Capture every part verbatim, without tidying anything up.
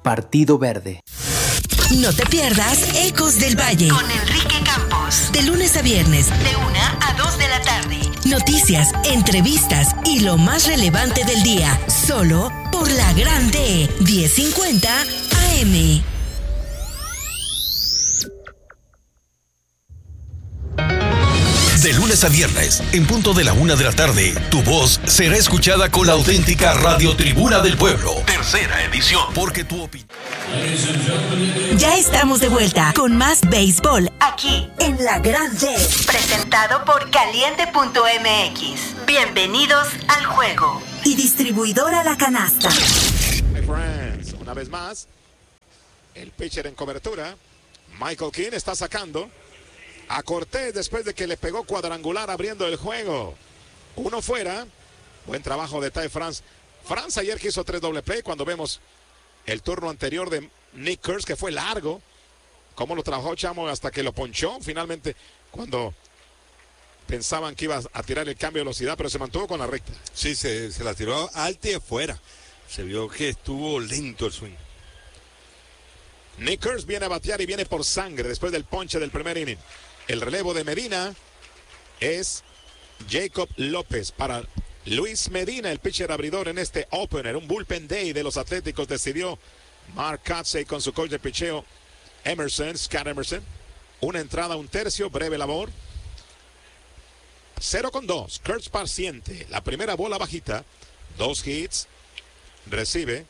Partido Verde. No te pierdas Ecos del Valle con Enrique Campos. De lunes a viernes, de una a dos de la tarde. Noticias, entrevistas y lo más relevante del día. Solo por la Grande diez cincuenta A M. De lunes a viernes, en punto de la una de la tarde, tu voz será escuchada con la auténtica Radio Tribuna del Pueblo. Tercera edición. Porque tu opinión. Ya estamos de vuelta con más béisbol aquí en La Grande. Presentado por Caliente punto M X. Bienvenidos al juego. Y distribuidora La Canasta. Friends, una vez más, el pitcher en cobertura. Michael King está sacando a Cortés después de que le pegó cuadrangular abriendo el juego. Uno fuera. Buen trabajo de Ty France. France ayer que hizo tres doble play cuando vemos el turno anterior de Nick Kurtz, que fue largo. Cómo lo trabajó Chamo hasta que lo ponchó. Finalmente, cuando pensaban que iba a tirar el cambio de velocidad, pero se mantuvo con la recta. Sí, se, se la tiró alta y afuera. Se vio que estuvo lento el swing. Nick Kurtz viene a batear y viene por sangre después del ponche del primer inning. El relevo de Medina es Jacob López para Luis Medina, el pitcher abridor en este opener. Un bullpen day de los Atléticos decidió Mark Kotsay con su coach de picheo Emerson, Scott Emerson. Una entrada, un tercio, breve labor. Cero con dos. Kurtz paciente. La primera bola bajita. Dos hits. Recibe.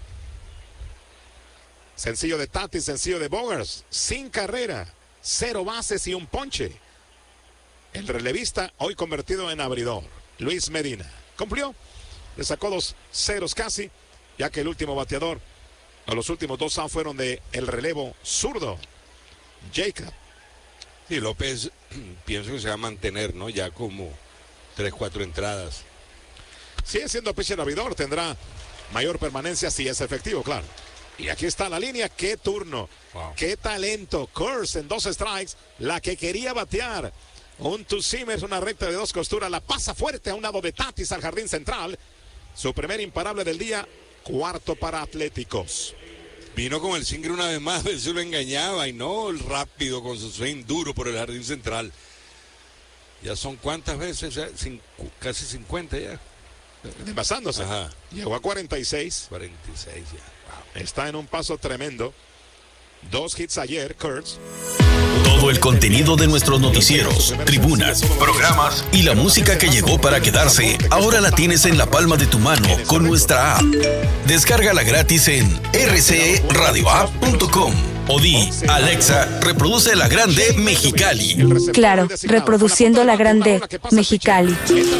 Sencillo de Tatis, sencillo de Bogers. Sin carrera. Cero bases y un ponche. El relevista hoy convertido en abridor. Luis Medina. Cumplió. Le sacó dos ceros casi. Ya que el último bateador. O los últimos dos outs fueron de el relevo zurdo. Jacob. Sí, López pienso que se va a mantener, ¿no? Ya como tres, cuatro entradas. Sigue siendo pitcher abridor. Tendrá mayor permanencia si es efectivo, claro. Y aquí está la línea. ¡Qué turno! Wow. ¡Qué talento! Kurtz en dos strikes. La que quería batear. Un two-seamer, una recta de dos costuras. La pasa fuerte a un lado de Tatis al jardín central. Su primer imparable del día. Cuarto para Atléticos. Vino con el single una vez más. A ver si lo engañaba. Y no el rápido con su swing duro por el jardín central. Ya son cuántas veces. Ya, Cin- casi cincuenta ya. Basándose. Ajá. Llegó a cuarenta y seis. cuarenta y seis ya. Está en un paso tremendo. Dos hits ayer, Kurtz. Todo el contenido de nuestros noticieros, tribunas, programas y la música que llegó para quedarse, ahora la tienes en la palma de tu mano con nuestra app. Descárgala gratis en r c e radio app punto com o di, Alexa, reproduce La Grande Mexicali. Claro, reproduciendo La Grande Mexicali.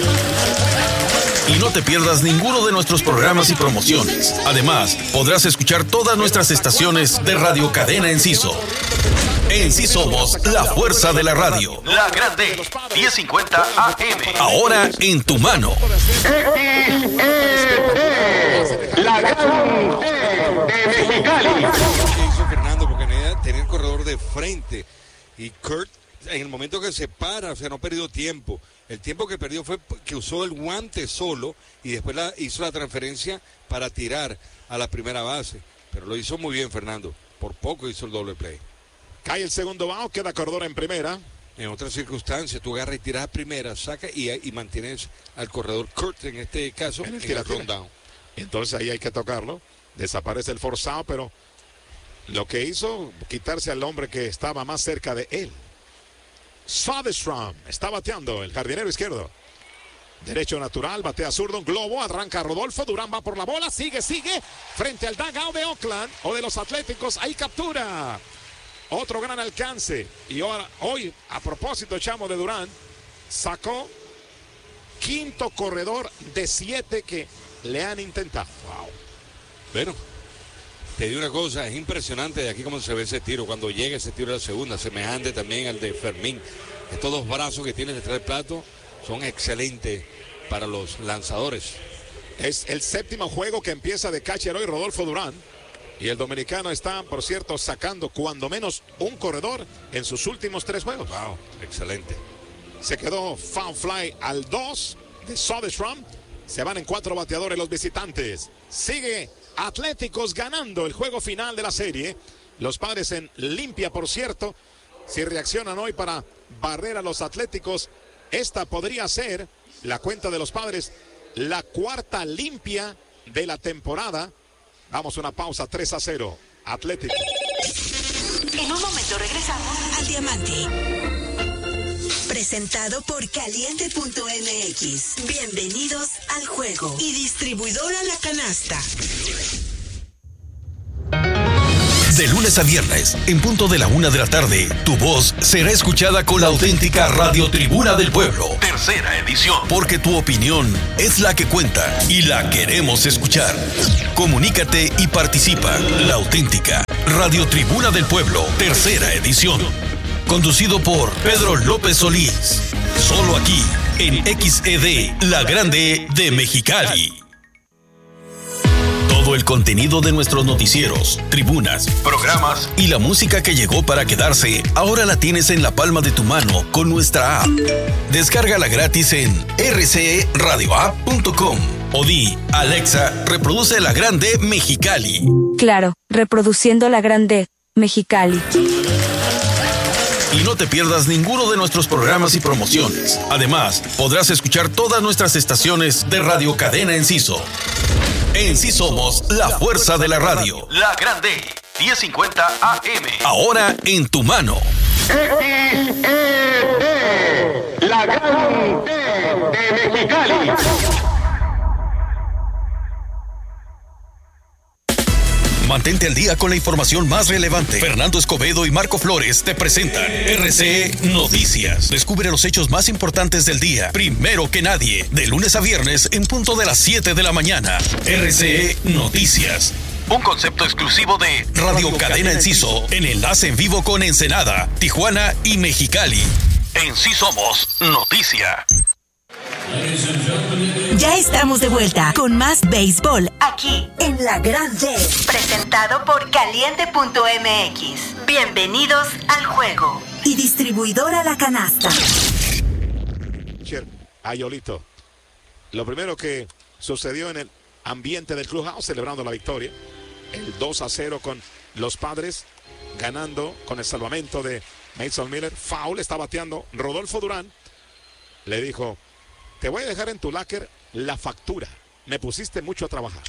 Y no te pierdas ninguno de nuestros programas y promociones. Además, podrás escuchar todas nuestras estaciones de Radio Cadena Enciso. En sí somos la fuerza de la radio. La Grande diez cincuenta A M. Ahora en tu mano. La Grande de Mexicali. ¿Qué hizo Fernando? Porque tenía el corredor de frente. Y Kurt, en el momento que se para, o sea, no perdió tiempo. El tiempo que perdió fue que usó el guante solo y después la, hizo la transferencia para tirar a la primera base. Pero lo hizo muy bien, Fernando. Por poco hizo el doble play. Cae el segundo bao, queda corredor en primera. En otras circunstancias, tú agarras y tiras a primera, saca y, y mantienes al corredor Kurt, en este caso, en el, en el rundown. Entonces ahí hay que tocarlo. Desaparece el forzado, pero lo que hizo, quitarse al hombre que estaba más cerca de él. Soderstrom está bateando, el jardinero izquierdo. Derecho natural, batea zurdo, un globo, arranca Rodolfo, Durán va por la bola, sigue, sigue, frente al dugout de Oakland o de los Atléticos, ahí captura. Otro gran alcance. Y ahora, hoy, a propósito, Chamo, de Durán, sacó quinto corredor de siete que le han intentado. Wow. Bueno, te digo una cosa, es impresionante de aquí cómo se ve ese tiro, cuando llega ese tiro de la segunda, semejante también al de Fermín. Estos dos brazos que tiene detrás del plato son excelentes para los lanzadores. Es el séptimo juego que empieza de catcher hoy Rodolfo Durán. Y el dominicano está, por cierto, sacando cuando menos un corredor en sus últimos tres juegos. Wow, excelente. Se quedó foul fly al dos de Soderstrom. Se van en cuatro bateadores los visitantes. Sigue Atléticos ganando el juego final de la serie. Los Padres en limpia, por cierto. Si reaccionan hoy para barrer a los Atléticos, esta podría ser la cuenta de los Padres, la cuarta limpia de la temporada. Vamos a una pausa, tres a cero. Atlético. En un momento regresamos al Diamante. Presentado por Caliente punto M X. Bienvenidos al juego. Y distribuidora La Canasta. De lunes a viernes, en punto de la una de la tarde, tu voz será escuchada con la auténtica Radio Tribuna del Pueblo. Tercera edición. Porque tu opinión es la que cuenta y la queremos escuchar. Comunícate y participa. La auténtica Radio Tribuna del Pueblo. Tercera edición. Conducido por Pedro López Solís. Solo aquí, en X E D, La Grande de Mexicali. Todo el contenido de nuestros noticieros, tribunas, programas y la música que llegó para quedarse, ahora la tienes en la palma de tu mano con nuestra app. Descárgala gratis en erre ce e radio app punto com o di, Alexa, reproduce La Grande Mexicali. Claro, reproduciendo La Grande Mexicali. Y no te pierdas ninguno de nuestros programas y promociones. Además, podrás escuchar todas nuestras estaciones de Radio Cadena Enciso. En sí somos la fuerza de la radio. La Grande, diez cincuenta A M. Ahora en tu mano. X E D, La Grande de Mexicali. Mantente al día con la información más relevante. Fernando Escobedo y Marco Flores te presentan erre ce e Noticias. Descubre los hechos más importantes del día, primero que nadie, de lunes a viernes en punto de las siete de la mañana. erre ce e Noticias. Un concepto exclusivo de Radio, Radio Cadena Enciso, en enlace en vivo con Ensenada, Tijuana y Mexicali. En sí somos noticia. Ya estamos de vuelta con más béisbol aquí en La Grande. Presentado por Caliente punto M X. Bienvenidos al juego. Y distribuidora La Canasta. Ayolito. Lo primero que sucedió en el ambiente del Clubhouse celebrando la victoria. El dos a cero con los Padres ganando con el salvamento de Mason Miller. Foul, está bateando Rodolfo Durán. Le dijo: te voy a dejar en tu locker la factura. Me pusiste mucho a trabajar.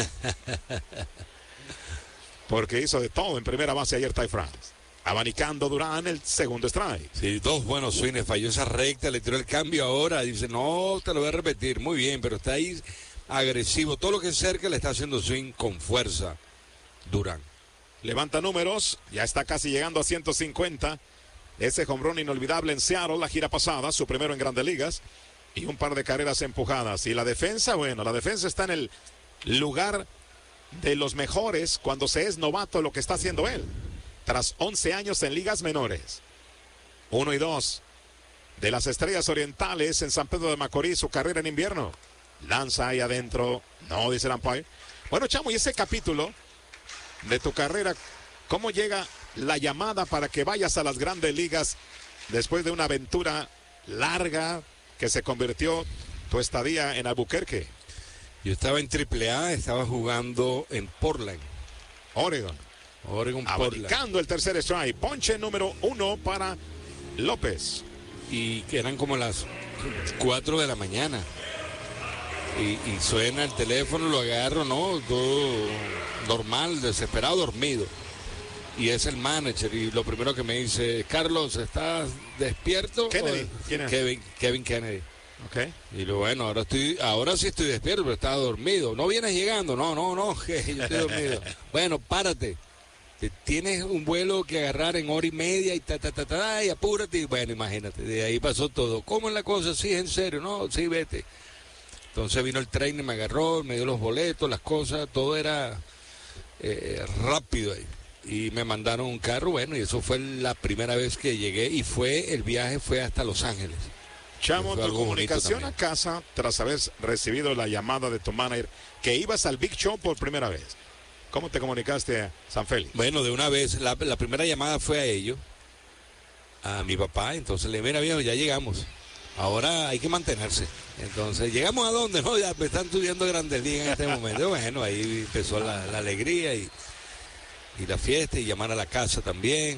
Porque hizo de todo en primera base ayer Ty France. Abanicando Durán el segundo strike. Sí, dos buenos swings. Falló esa recta, le tiró el cambio ahora. Dice, no, te lo voy a repetir. Muy bien, pero está ahí agresivo. Todo lo que es cerca le está haciendo swing con fuerza Durán. Levanta números. Ya está casi llegando a ciento cincuenta. Ese home run inolvidable en Seattle la gira pasada. Su primero en Grandes Ligas. Y un par de carreras empujadas. Y la defensa, bueno, la defensa está en el lugar de los mejores cuando se es novato, lo que está haciendo él. Tras once años en ligas menores. Uno y dos de las Estrellas Orientales en San Pedro de Macorís, su carrera en invierno. Lanza ahí adentro. No, dice el umpire. Bueno, Chamo, y ese capítulo de tu carrera, ¿cómo llega la llamada para que vayas a las Grandes Ligas después de una aventura larga que se convirtió tu estadía en Albuquerque? Yo estaba en triple A, estaba jugando en Portland, Oregon. Oregon, Abanicando Portland. el tercer strike. Ponche número uno para López. Y que eran como las cuatro de la mañana. Y, y suena el teléfono, lo agarro, ¿no? Todo normal, desesperado, dormido. Y es el manager, y lo primero que me dice: Carlos, ¿estás despierto? Kennedy. ¿Quién es? Kevin, Kevin Kennedy. Okay. Y lo bueno, ahora estoy, ahora sí estoy despierto, pero estaba dormido. ¿No vienes llegando? No, no, no, que yo estoy dormido. Bueno, párate. Tienes un vuelo que agarrar en hora y media y ta, ta, ta, ta, y apúrate. Y bueno, imagínate, de ahí pasó todo. ¿Cómo es la cosa? Sí, en serio, no, sí, vete. Entonces vino el trainer, me agarró, me dio los boletos, las cosas, todo era eh, rápido ahí. Y me mandaron un carro, bueno, y eso fue la primera vez que llegué, y fue, el viaje fue hasta Los Ángeles. Chamo, tu comunicación a casa tras haber recibido la llamada de tu manager que ibas al Big Show por primera vez. ¿Cómo te comunicaste a San Félix? Bueno, de una vez, la, la primera llamada fue a ellos, a mi papá. Entonces le dije: mira, viejo, ya llegamos. Ahora hay que mantenerse. Entonces, ¿llegamos a dónde? No, ya me están subiendo Grandes Ligas en este momento. Bueno, ahí empezó la, la alegría y, y la fiesta y llamar a la casa también.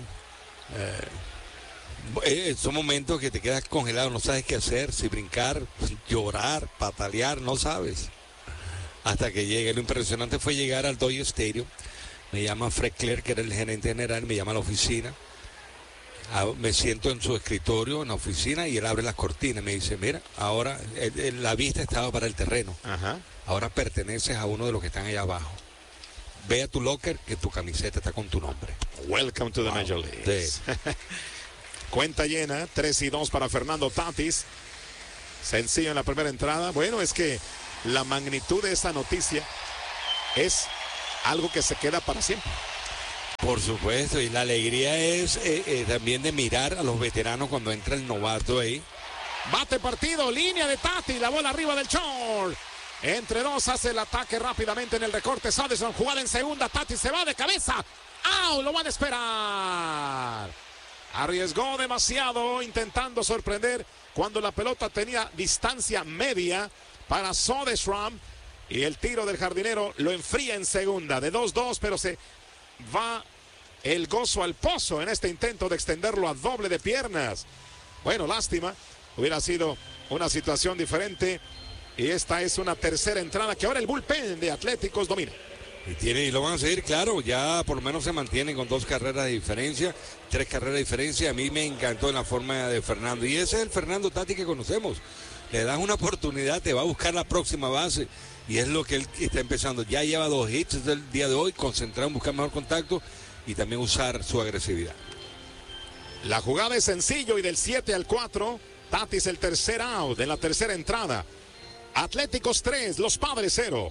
Eh, son momentos que te quedas congelado, no sabes qué hacer, si brincar, llorar, patalear, no sabes. Hasta que llegue. Lo impresionante fue llegar al Dodger Stadium. Me llama Fred Claire, que era el gerente general, me llama a la oficina. Me siento en su escritorio, en la oficina, y él abre las cortinas. Me dice, mira, ahora el, el, la vista estaba para el terreno. Ajá. Ahora perteneces a uno de los que están allá abajo. Ve a tu locker que tu camiseta está con tu nombre. Welcome to the wow. Major Leagues. Sí. Cuenta llena, tres y dos para Fernando Tatis. Sencillo en la primera entrada. Bueno, es que la magnitud de esa noticia es algo que se queda para siempre. Por supuesto, y la alegría es eh, eh, también de mirar a los veteranos cuando entra el novato ahí. Bate partido, línea de Tatis, la bola arriba del short. Entre dos hace el ataque rápidamente en el recorte. Sanderson, jugada en segunda, Tatis se va de cabeza. ¡Au! Lo van a esperar. Arriesgó demasiado intentando sorprender cuando la pelota tenía distancia media para Soderstrom. Y el tiro del jardinero lo enfría en segunda de dos dos, pero se va el gozo al pozo en este intento de extenderlo a doble de piernas. Bueno, lástima, hubiera sido una situación diferente. Y esta es una tercera entrada que ahora el bullpen de Atléticos domina. Y, tiene, y lo van a seguir, claro, ya por lo menos se mantienen con dos carreras de diferencia, tres carreras de diferencia. A mí me encantó en la forma de Fernando. Y ese es el Fernando Tatis que conocemos. Le das una oportunidad, te va a buscar la próxima base. Y es lo que él está empezando. Ya lleva dos hits del día de hoy, concentrado en buscar mejor contacto y también usar su agresividad. La jugada es sencillo y del siete al cuatro, Tatis el tercer out en la tercera entrada. Atléticos tres, Los Padres cero.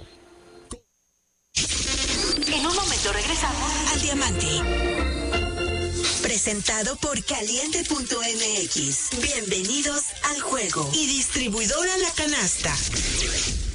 En un momento regresamos al Diamante. Presentado por Caliente punto M X. Bienvenidos al juego. Y distribuidora La Canasta.